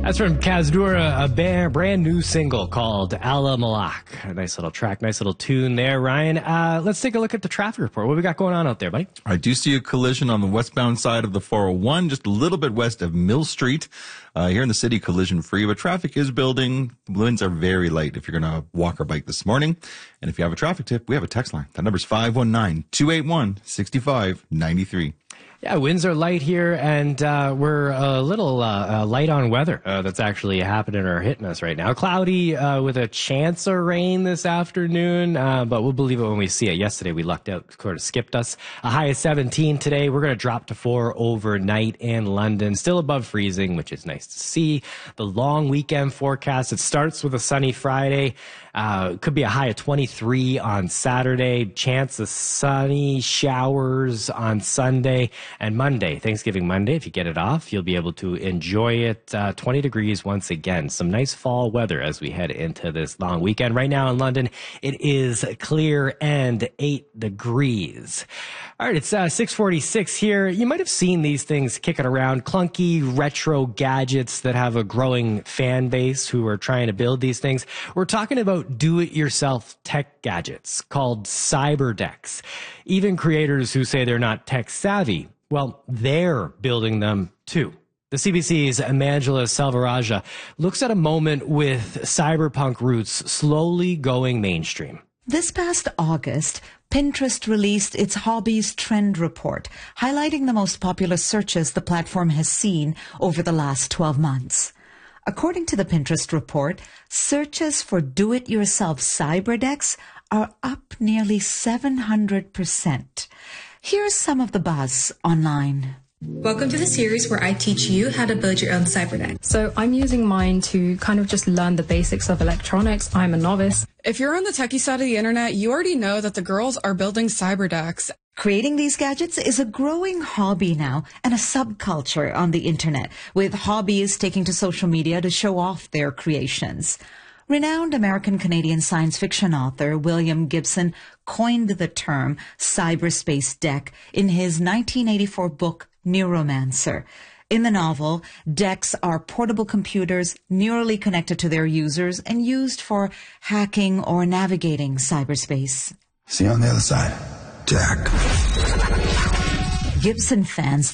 That's from Kazdura, a brand new single called Ala Malak. A nice little track, nice little tune there, Ryan. Let's take a look at the traffic report. What we got going on out there, buddy? I do see a collision on the westbound side of the 401, just a little bit west of Mill Street. Here in the city, collision free, but traffic is building. The winds are very light if you're going to walk or bike this morning. And if you have a traffic tip, we have a text line. That number's 519-281-6593. Yeah, winds are light here, and we're a little light on weather that's actually happening or hitting us right now. Cloudy with a chance of rain this afternoon, but we'll believe it when we see it. Yesterday, we lucked out, sort of skipped us. A high of 17 today. We're going to drop to 4 overnight in London. Still above freezing, which is nice to see. The long weekend forecast, it starts with a sunny Friday. Could be a high of 23 on Saturday. Chance of sunny showers on Sunday. And Monday, Thanksgiving Monday, if you get it off, you'll be able to enjoy it. 20 degrees once again. Some nice fall weather as we head into this long weekend. Right now in London, it is clear and 8 degrees. All right, it's 6:46 here. You might have seen these things kicking around, clunky retro gadgets that have a growing fan base who are trying to build these things. We're talking about do-it-yourself tech gadgets called cyberdecks. Even creators who say they're not tech savvy, well, they're building them too. The CBC's Amangela Selvarajah looks at a moment with cyberpunk roots slowly going mainstream. This past August, Pinterest released its Hobbies Trend Report, highlighting the most popular searches the platform has seen over the last 12 months. According to the Pinterest report, searches for do-it-yourself cyberdecks are up nearly 700%. Here's some of the buzz online. Welcome to the series where I teach you how to build your own cyberdeck. So I'm using mine to kind of just learn the basics of electronics. I'm a novice. If you're on the techie side of the internet, you already know that the girls are building cyberdecks. Creating these gadgets is a growing hobby now and a subculture on the internet, with hobbyists taking to social media to show off their creations. Renowned American-Canadian science fiction author William Gibson coined the term cyberspace deck in his 1984 book Neuromancer. In the novel, decks are portable computers neurally connected to their users and used for hacking or navigating cyberspace. See you on the other side, Jack. Gibson fans